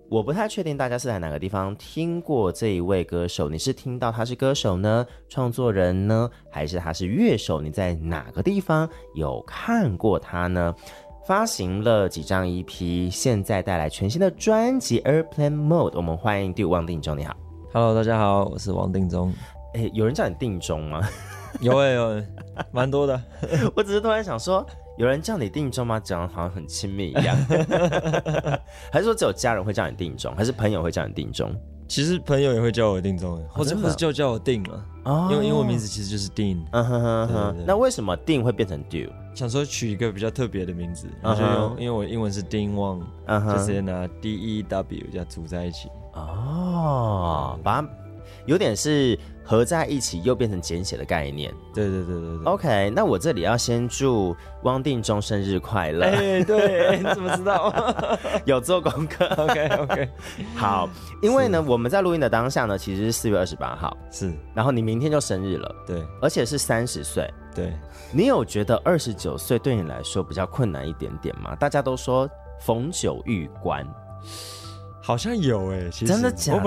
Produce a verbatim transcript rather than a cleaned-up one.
我不太确定大家是在哪个地方听过这一位歌手，你是听到他是歌手呢，创作人呢，还是他是乐手？你在哪个地方有看过他呢？发行了几张 E P， 现在带来全新的专辑 Airplane Mode。我们欢迎 Duke 王定中，你好。 Hello， 大家好，我是王定中。 哎，有人叫你定中吗？ 有哎、欸、有、欸，蛮多的。 我只是突然想说，有人叫你定中吗？讲得好像很亲密一样。还是说只有家人会叫你定中，还是朋友会叫你定中？ 其实朋友也会叫我定中，或者、哦、或者就叫我定了、哦，因为英文名字其实就是 Dean。嗯哼哼哼。 那为什么 Dean 会变成 Duke？ 想说取一个比较特别的名字，然后就用，因为我英文是 Dean Wang，、uh-huh. 就直接拿 D E W 这样组在一起。 哦，把它有点是合在一起又变成简写的概念。 对对对对对。 OK， 那我这里要先祝汪定中生日快乐。 哎、欸，对、欸，你怎么知道？ 有做功课。 OK OK。 好，因为呢，我们在录音的当下呢，其实是四月二十八号。 是。 然后你明天就生日了。 对。 而且是三十岁。 对。 你有觉得二十九岁对你来说比较困难一点点吗？大家都说逢九遇关。 好像有哎、欸，其实真的假的？ 我